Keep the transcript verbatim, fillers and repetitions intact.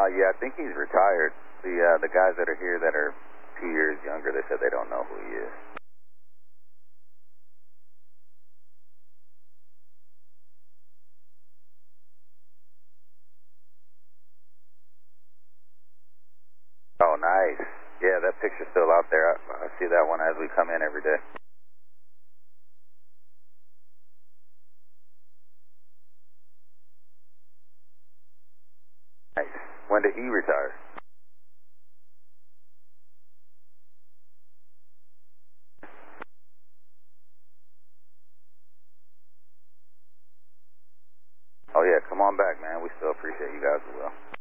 Uh, yeah, I think he's retired. The uh, the guys that are here that are two years younger, they said they don't know who he is. Oh, nice. Yeah, that picture's still out there. I, I see that one as we come in every day. Nice. When did he retire? Oh, yeah, come on back, man. We still appreciate you guys as well.